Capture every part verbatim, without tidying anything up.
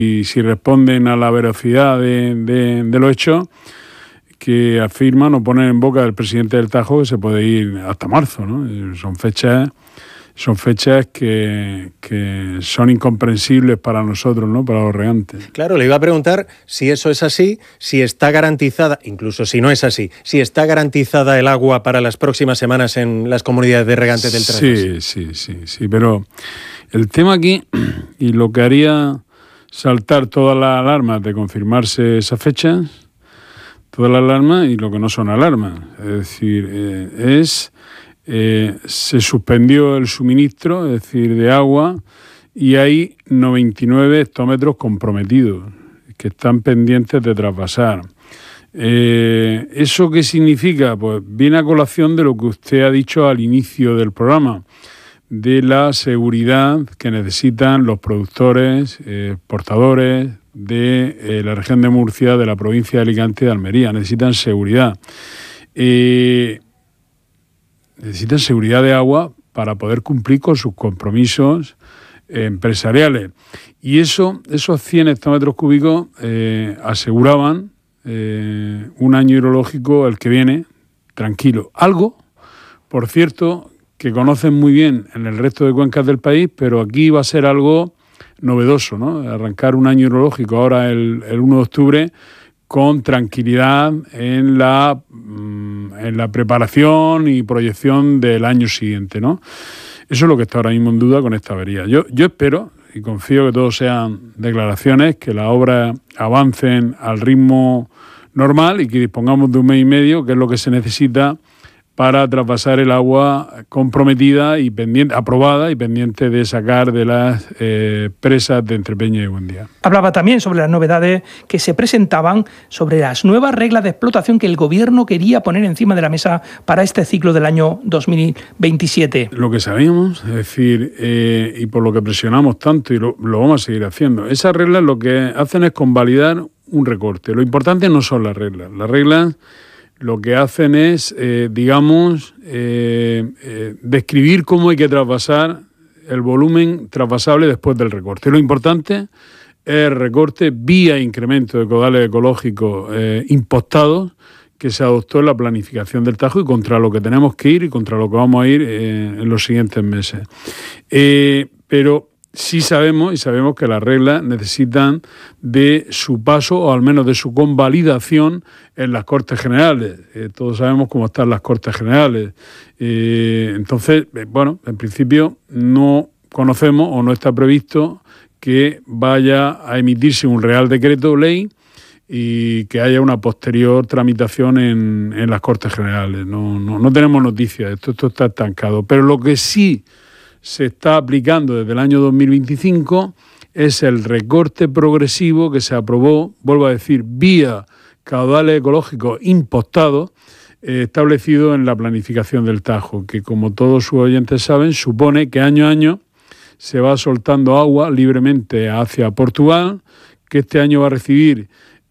y si responden a la veracidad de, de, de los hechos que afirman o ponen en boca del presidente del Tajo que se puede ir hasta marzo, ¿no? Son fechas, son fechas que, que son incomprensibles para nosotros, ¿no? Para los regantes. Claro, le iba a preguntar si eso es así, si está garantizada, incluso si no es así, si está garantizada el agua para las próximas semanas en las comunidades de regantes del Trasvase. Sí, sí, sí, sí, pero el tema aquí, y lo que haría saltar todas las alarmas de confirmarse esas fechas, todas las alarmas y lo que no son alarmas, es decir, eh, es eh, se suspendió el suministro, es decir, de agua, y hay noventa y nueve hectómetros comprometidos que están pendientes de trasvasar. Eh, ¿Eso qué significa? Pues viene a colación de lo que usted ha dicho al inicio del programa, de la seguridad que necesitan los productores, eh, exportadores de eh, la región de Murcia, de la provincia de Alicante y de Almería. Necesitan seguridad. Eh, necesitan seguridad de agua para poder cumplir con sus compromisos eh, empresariales. Y eso, esos cien hectómetros cúbicos eh, aseguraban eh, un año hidrológico, el que viene, tranquilo. Algo, por cierto, que conocen muy bien en el resto de cuencas del país, pero aquí va a ser algo novedoso, ¿no? Arrancar un año hidrológico ahora el, el uno de octubre con tranquilidad en la, en la preparación y proyección del año siguiente, ¿no? Eso es lo que está ahora mismo en duda con esta avería. Yo, yo espero y confío que todo sean declaraciones, que las obras avancen al ritmo normal y que dispongamos de un mes y medio, que es lo que se necesita para traspasar el agua comprometida y pendiente, aprobada y pendiente de sacar de las eh, presas de Entrepeña y Buendía. Hablaba también sobre las novedades que se presentaban sobre las nuevas reglas de explotación que el Gobierno quería poner encima de la mesa para este ciclo del año dos mil veintisiete. Lo que sabíamos, es decir, eh, y por lo que presionamos tanto y lo, lo vamos a seguir haciendo, esas reglas lo que hacen es convalidar un recorte. Lo importante no son las reglas. Las reglas lo que hacen es, eh, digamos, eh, eh, describir cómo hay que traspasar el volumen traspasable después del recorte. Lo importante es el recorte vía incremento de caudales ecológicos eh, impostados que se adoptó en la planificación del Tajo y contra lo que tenemos que ir y contra lo que vamos a ir eh, en los siguientes meses. Eh, pero sí sabemos, y sabemos que las reglas necesitan de su paso, o al menos de su convalidación en las Cortes Generales. Eh, todos sabemos cómo están las Cortes Generales. Eh, entonces, eh, bueno, en principio no conocemos o no está previsto que vaya a emitirse un Real Decreto Ley y que haya una posterior tramitación en, en las Cortes Generales. No, no, no tenemos noticias, esto, esto está estancado. Pero lo que sí se está aplicando desde el año dos mil veinticinco es el recorte progresivo que se aprobó, vuelvo a decir, vía caudales ecológicos impostados, eh, establecido en la planificación del Tajo, que como todos sus oyentes saben, supone que año a año se va soltando agua libremente hacia Portugal, que este año va a recibir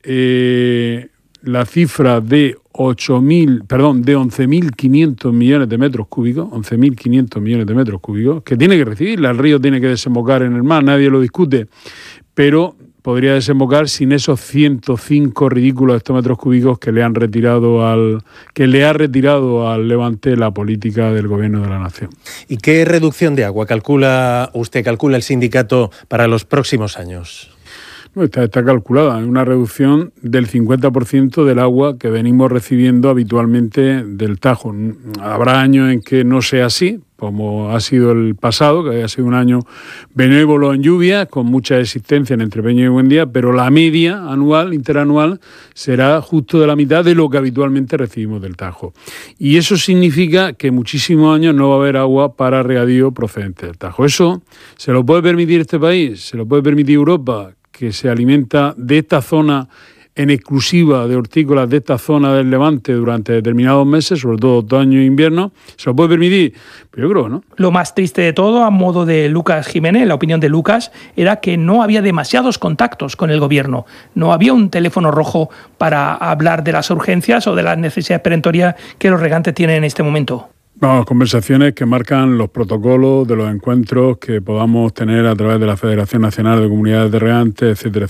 eh, la cifra de ocho mil, perdón, de once mil quinientos millones de metros cúbicos, once mil quinientos millones de metros cúbicos, que tiene que recibirla, el río tiene que desembocar en el mar, nadie lo discute, pero podría desembocar sin esos ciento cinco ridículos hectómetros cúbicos que le han retirado al que le ha retirado al Levante la política del Gobierno de la Nación. ¿Y qué reducción de agua calcula usted, calcula el sindicato para los próximos años? No, está, está calculada, una reducción del cincuenta por ciento del agua que venimos recibiendo habitualmente del Tajo. Habrá años en que no sea así, como ha sido el pasado, que haya sido un año benévolo en lluvias, con mucha existencia en Entrepeña y Buendía, pero la media anual, interanual, será justo de la mitad de lo que habitualmente recibimos del Tajo. Y eso significa que muchísimos años no va a haber agua para regadío procedente del Tajo. ¿Eso se lo puede permitir este país? ¿Se lo puede permitir Europa, que se alimenta de esta zona en exclusiva de hortícolas de esta zona del Levante durante determinados meses, sobre todo otoño e invierno? ¿Se lo puede permitir? Pues yo creo, ¿no? Lo más triste de todo, a modo de Lucas Jiménez, la opinión de Lucas, era que no había demasiados contactos con el Gobierno. No había un teléfono rojo para hablar de las urgencias o de las necesidades perentorias que los regantes tienen en este momento. Vamos, conversaciones que marcan los protocolos de los encuentros que podamos tener a través de la Federación Nacional de Comunidades de Regantes, etcétera,